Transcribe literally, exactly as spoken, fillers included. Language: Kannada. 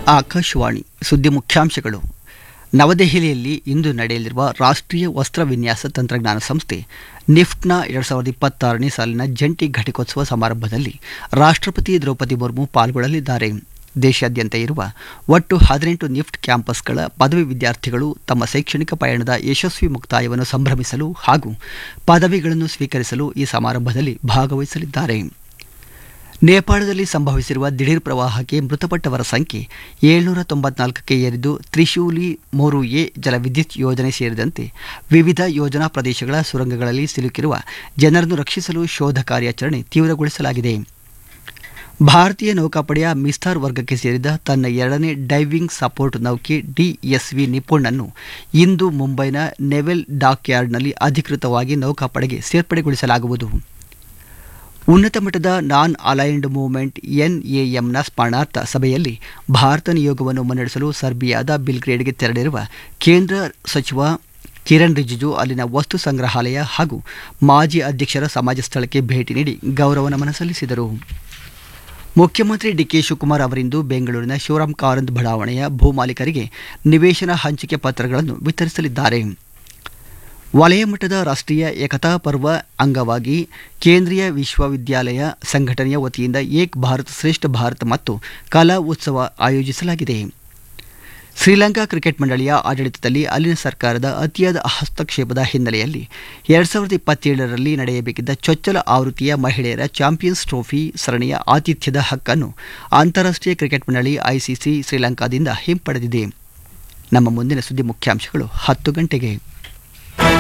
ಆಕಾಶವಾಣಿ ಸುದ್ದಿ ಮುಖ್ಯಾಂಶಗಳು. ನವದೆಹಲಿಯಲ್ಲಿ ಇಂದು ನಡೆಯಲಿರುವ ರಾಷ್ಟ್ರೀಯ ವಸ್ತ್ರ ವಿನ್ಯಾಸ ತಂತ್ರಜ್ಞಾನ ಸಂಸ್ಥೆ ನಿಫ್ಟ್ನ ಎರಡು ಸಾವಿರದ ಇಪ್ಪತ್ತಾರನೇ ಸಾಲಿನ ಜಂಟಿ ಘಟಿಕೋತ್ಸವ ಸಮಾರಂಭದಲ್ಲಿ ರಾಷ್ಟ್ರಪತಿ ದ್ರೌಪದಿ ಮುರ್ಮು ಪಾಲ್ಗೊಳ್ಳಲಿದ್ದಾರೆ. ದೇಶಾದ್ಯಂತ ಇರುವ ಒಟ್ಟು ಹದಿನೆಂಟು ನಿಫ್ಟ್ ಕ್ಯಾಂಪಸ್ಗಳ ಪದವಿ ವಿದ್ಯಾರ್ಥಿಗಳು ತಮ್ಮ ಶೈಕ್ಷಣಿಕ ಪಯಣದ ಯಶಸ್ವಿ ಮುಕ್ತಾಯವನ್ನು ಸಂಭ್ರಮಿಸಲು ಹಾಗೂ ಪದವಿಗಳನ್ನು ಸ್ವೀಕರಿಸಲು ಈ ಸಮಾರಂಭದಲ್ಲಿ ಭಾಗವಹಿಸಲಿದ್ದಾರೆ. ನೇಪಾಳದಲ್ಲಿ ಸಂಭವಿಸಿರುವ ದಿಢೀರ್ ಪ್ರವಾಹಕ್ಕೆ ಮೃತಪಟ್ಟವರ ಸಂಖ್ಯೆ ಏಳ್ನೂರ ತೊಂಬತ್ನಾಲ್ಕಕ್ಕೆ ಏರಿದ್ದು ತ್ರಿಶೂಲಿ ಮೂರು ಎ ಜಲವಿದ್ಯುತ್ ಯೋಜನೆ ಸೇರಿದಂತೆ ವಿವಿಧ ಯೋಜನಾ ಪ್ರದೇಶಗಳ ಸುರಂಗಗಳಲ್ಲಿ ಸಿಲುಕಿರುವ ಜನರನ್ನು ರಕ್ಷಿಸಲು ಶೋಧ ಕಾರ್ಯಾಚರಣೆ ತೀವ್ರಗೊಳಿಸಲಾಗಿದೆ. ಭಾರತೀಯ ನೌಕಾಪಡೆಯ ಮಿಸ್ತಾರ್ ವರ್ಗಕ್ಕೆ ಸೇರಿದ ತನ್ನ ಎರಡನೇ ಡೈವಿಂಗ್ ಸಪೋರ್ಟ್ ನೌಕೆ ಡಿಎಸ್ವಿ ನಿಪುಣನ್ನು ಇಂದು ಮುಂಬೈನ ನೆವೆಲ್ ಡಾಕ್ ಯಾರ್ಡ್ನಲ್ಲಿ ಅಧಿಕೃತವಾಗಿ ನೌಕಾಪಡೆಗೆ ಸೇರ್ಪಡೆಗೊಳಿಸಲಾಗುವುದು. ಉನ್ನತ ಮಟ್ಟದ ನಾನ್ ಅಲೈನ್ಡ್ ಮೂವ್ಮೆಂಟ್ ಎನ್ಎಎಂನ ಸ್ಮರಣಾರ್ಥ ಸಭೆಯಲ್ಲಿ ಭಾರತ ನಿಯೋಗವನ್ನು ಮುನ್ನಡೆಸಲು ಸರ್ಬಿಯಾದ ಬಿಲ್ಗ್ರೇಡ್ಗೆ ತೆರಳಿರುವ ಕೇಂದ್ರ ಸಚಿವ ಕಿರಣ್ ರಿಜಿಜು ಅಲ್ಲಿನ ವಸ್ತು ಸಂಗ್ರಹಾಲಯ ಹಾಗೂ ಮಾಜಿ ಅಧ್ಯಕ್ಷರ ಸಮಾಜ ಸ್ಥಳಕ್ಕೆ ಭೇಟಿ ನೀಡಿ ಗೌರವ ನಮನ ಸಲ್ಲಿಸಿದರು. ಮುಖ್ಯಮಂತ್ರಿ ಡಿಕೆ ಶಿವಕುಮಾರ್ ಅವರಿಂದು ಬೆಂಗಳೂರಿನ ಶಿವರಾಮ್ ಕಾರಂತ್ ಬಡಾವಣೆಯ ಭೂಮಾಲೀಕರಿಗೆ ನಿವೇಶನ ಹಂಚಿಕೆ ಪತ್ರಗಳನ್ನು ವಿತರಿಸಲಿದ್ದಾರೆ. ವಲಯ ಮಟ್ಟದ ರಾಷ್ಟ್ರೀಯ ಏಕತಾ ಪರ್ವ ಅಂಗವಾಗಿ ಕೇಂದ್ರೀಯ ವಿಶ್ವವಿದ್ಯಾಲಯ ಸಂಘಟನೆಯ ವತಿಯಿಂದ ಏಕ್ ಭಾರತ್ ಶ್ರೇಷ್ಠ ಭಾರತ್ ಮತ್ತು ಕಲಾ ಉತ್ಸವ ಆಯೋಜಿಸಲಾಗಿದೆ. ಶ್ರೀಲಂಕಾ ಕ್ರಿಕೆಟ್ ಮಂಡಳಿಯ ಆಡಳಿತದಲ್ಲಿ ಅಲ್ಲಿನ ಸರ್ಕಾರದ ಅತಿಯಾದ ಹಸ್ತಕ್ಷೇಪದ ಹಿನ್ನೆಲೆಯಲ್ಲಿ ಎರಡು ಸಾವಿರದ ಇಪ್ಪತ್ತೇಳರಲ್ಲಿ ನಡೆಯಬೇಕಿದ್ದ ಚೊಚ್ಚಲ ಆವೃತ್ತಿಯ ಮಹಿಳೆಯರ ಚಾಂಪಿಯನ್ಸ್ ಟ್ರೋಫಿ ಸರಣಿಯ ಆತಿಥ್ಯದ ಹಕ್ಕನ್ನು ಅಂತಾರಾಷ್ಟ್ರೀಯ ಕ್ರಿಕೆಟ್ ಮಂಡಳಿ ಐಸಿಸಿ ಶ್ರೀಲಂಕಾದಿಂದ ಹಿಂಪಡೆದಿದೆ. ನಮ್ಮ ಮುಂದಿನ ಸುದ್ದಿ ಮುಖ್ಯಾಂಶಗಳು ಹತ್ತು ಗಂಟೆಗೆ.